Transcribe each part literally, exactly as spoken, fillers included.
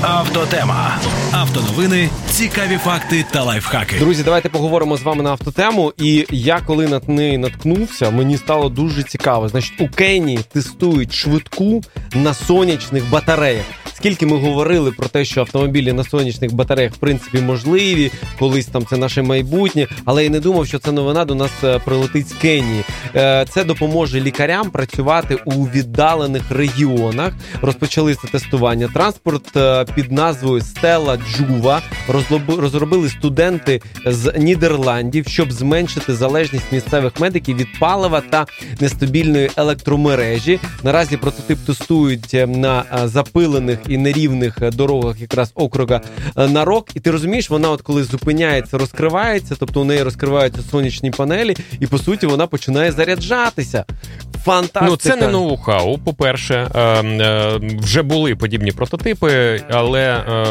Автотема. Автоновини, цікаві факти та лайфхаки. Друзі, давайте поговоримо з вами на автотему. І я, коли на неї наткнувся, мені стало дуже цікаво. Значить, у Кенії тестують швидку на сонячних батареях. Скільки ми говорили про те, що автомобілі на сонячних батареях в принципі можливі, колись там це наше майбутнє, але я не думав, що ця новина до нас прилетить з Кенії. Це допоможе лікарям працювати у віддалених регіонах. Розпочали це тестування. Транспорт під назвою Stella Juva розробили студенти з Нідерландів, щоб зменшити залежність місцевих медиків від палива та нестабільної електромережі. Наразі прототип тестують на запилених і нерівних дорогах якраз округа Нарок. І ти розумієш, вона от коли зупиняється, розкривається, тобто у неї розкриваються сонячні панелі, і по суті вона починає заряджатися. Фантастика. Ну, це не ноу-хау. По-перше, е, е, вже були подібні прототипи, але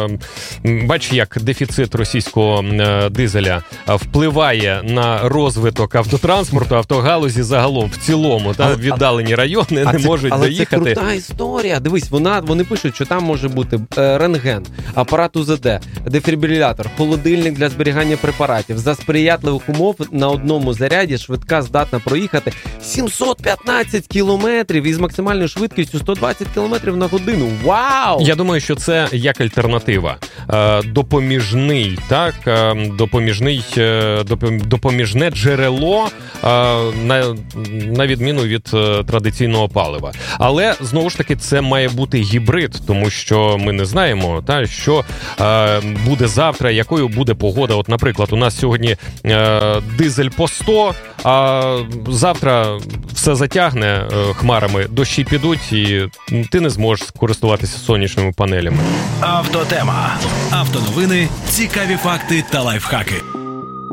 е, бач, як дефіцит російського е, дизеля впливає на розвиток автотранспорту, автогалузі загалом, в цілому, та віддалені райони а не це, можуть але доїхати. Але це крута історія. Дивись, вона, вони пишуть, що там може бути е, рентген, апарат УЗД, дефібрилятор, холодильник для зберігання препаратів. За сприятливих умов на одному заряді швидка здатна проїхати сімсот п'ятнадцять кілометрів із максимальною швидкістю сто двадцять кілометрів на годину. Вау! Я думаю, що це як альтернатива. Е, допоміжний, так, е, допоміжний, е, допоміжне джерело е, на, на відміну від е, традиційного палива. Але, знову ж таки, це має бути гібрид, тому що ми не знаємо, та, що е, буде завтра, якою буде погода. От, наприклад, у нас сьогодні е, дизель по сто, а завтра все затягне е, хмарами, дощі підуть, і ти не зможеш користуватися сонячними панелями. Автотема. Автоновини, цікаві факти та лайфхаки.